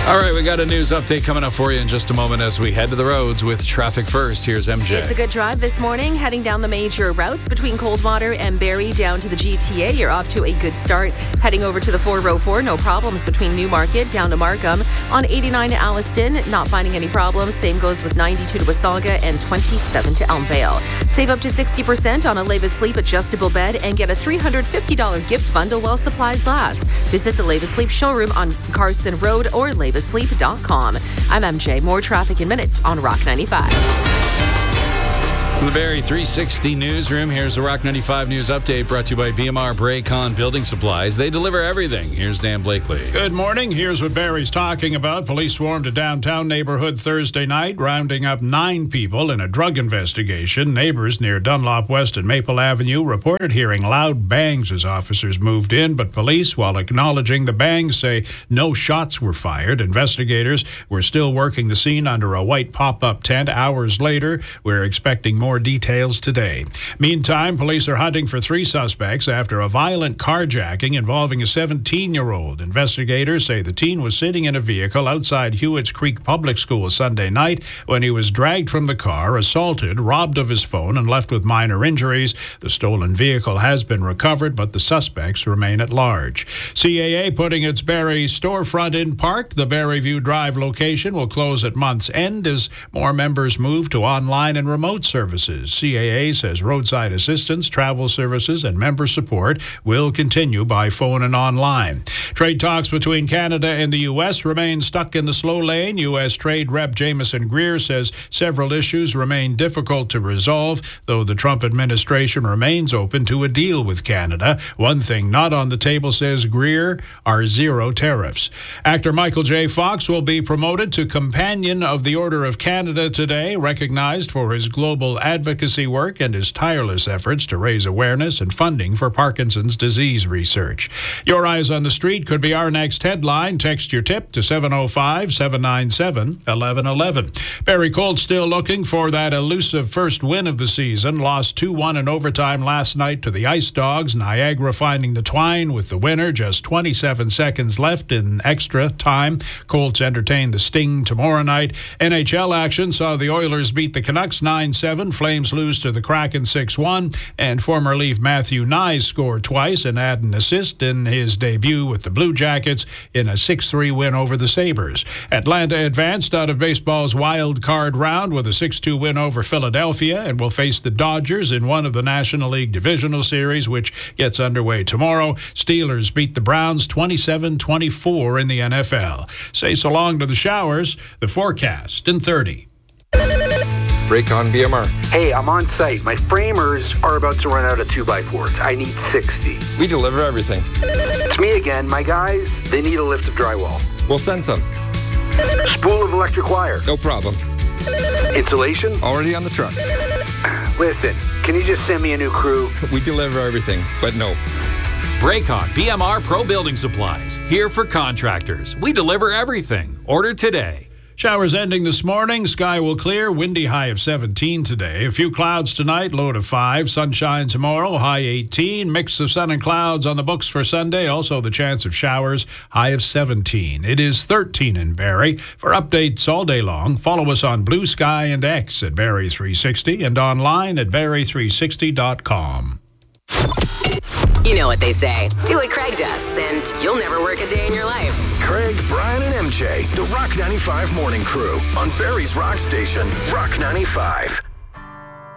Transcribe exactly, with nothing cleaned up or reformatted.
All right, we got a news update coming up for you in just a moment as we head to the roads with Traffic First. Here's M J. It's a good drive this morning, heading down the major routes between Coldwater and Barrie down to the G T A. You're off to a good start. Heading over to the four oh four, no problems between Newmarket down to Markham. On eighty-nine to Alliston, not finding any problems. Same goes with ninety-two to Wasaga and twenty-seven to Elmvale. Save up to sixty percent on a Leva Sleep adjustable bed and get a three hundred fifty dollars gift bundle while supplies last. Visit the Leva Sleep showroom on Carson Road or leva sleep dot com. I'm M J. More traffic in minutes on Rock ninety-five. From the Barrie three sixty newsroom, here's the Rock ninety-five news update brought to you by B M R Braycon Building Supplies. They deliver everything. Here's Dan Blakely. Good morning. Here's what Barrie's talking about. Police swarmed a downtown neighborhood Thursday night, rounding up nine people in a drug investigation. Neighbors near Dunlop West and Maple Avenue reported hearing loud bangs as officers moved in, but police, while acknowledging the bangs, say no shots were fired. Investigators were still working the scene under a white pop-up tent. Hours later, we're expecting more More details today. Meantime, police are hunting for three suspects after a violent carjacking involving a seventeen-year-old. Investigators say the teen was sitting in a vehicle outside Hewitt's Creek Public School Sunday night when he was dragged from the car, assaulted, robbed of his phone, and left with minor injuries. The stolen vehicle has been recovered, but the suspects remain at large. C A A putting its Barrie storefront in park. The Barrie View Drive location will close at month's end as more members move to online and remote services. C A A says roadside assistance, travel services, and member support will continue by phone and online. Trade talks between Canada and the U S remain stuck in the slow lane. U S Trade Rep Jameson Greer says several issues remain difficult to resolve, though the Trump administration remains open to a deal with Canada. One thing not on the table, says Greer, are zero tariffs. Actor Michael J. Fox will be promoted to Companion of the Order of Canada today, recognized for his global advocacy work and his tireless efforts to raise awareness and funding for Parkinson's disease research. Your Eyes on the Street could be our next headline. Text your tip to seven oh five, seven nine seven, one one one one. Barrie Colt still looking for that elusive first win of the season. Lost two one in overtime last night to the Ice Dogs. Niagara finding the twine with the winner. Just twenty-seven seconds left in extra time. Colts entertain the Sting tomorrow night. N H L action saw the Oilers beat the Canucks nine seven. Flames lose to the Kraken six one, and former Leaf Matthew Knies scored twice and add an assist in his debut with the Blue Jackets in a six three win over the Sabres. Atlanta advanced out of baseball's wild card round with a six two win over Philadelphia and will face the Dodgers in one of the National League Divisional Series, which gets underway tomorrow. Steelers beat the Browns twenty-seven twenty-four in the N F L. Say so long to the showers. The forecast in thirty. Braycon B M R. Hey, I'm on site. My framers are about to run out of two by fours. I need sixty. We deliver everything. It's me again. My guys, they need a lift of drywall. We'll send some. Spool of electric wire. No problem. Insulation? Already on the truck. Listen, can you just send me a new crew? We deliver everything, but no. Braycon B M R Pro Building Supplies. Here for contractors. We deliver everything. Order today. Showers ending this morning. Sky will clear. Windy high of seventeen today. A few clouds tonight. Low to five. Sunshine tomorrow. High eighteen. Mix of sun and clouds on the books for Sunday. Also the chance of showers. High of seventeen. It is thirteen in Barrie. For updates all day long, follow us on Blue Sky and X at Barrie three sixty and online at barrie three sixty dot com. You know what they say. Do what Craig does, and you'll never work a day in your life. Craig, Brian, and M J, the Rock ninety-five Morning Crew on Barrie's Rock Station, Rock ninety-five.